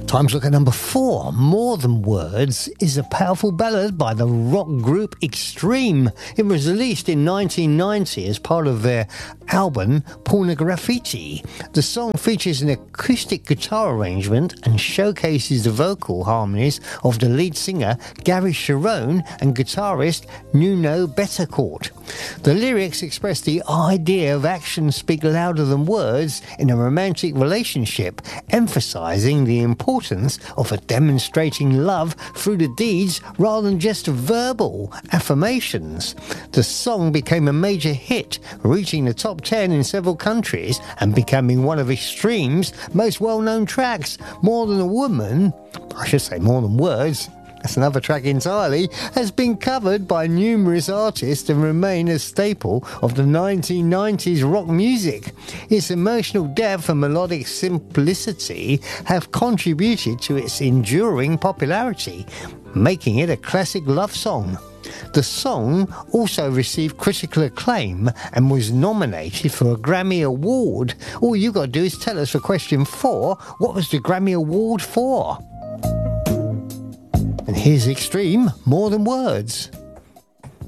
Time's look at number 4. More Than Words is a powerful ballad by the rock group Extreme. It was released in 1990 as part of their album Pornograffiti. The song features an acoustic guitar arrangement and showcases the vocal harmonies of the lead singer Gary Cherone and guitarist Nuno Bettencourt. The lyrics express the idea of actions speak louder than words in a romantic relationship, emphasizing the importance of demonstrating love through the deeds rather than just verbal affirmations. The song became a major hit, reaching the top 10 in several countries and becoming one of Extreme's most well-known tracks. More Than a Woman, I should say More Than Words, that's another track entirely, has been covered by numerous artists and remain a staple of the 1990s rock music. Its emotional depth and melodic simplicity have contributed to its enduring popularity, making it a classic love song. The song also received critical acclaim and was nominated for a Grammy Award. All you got to do is tell us for question 4, what was the Grammy Award for? And here's Extreme, More Than Words.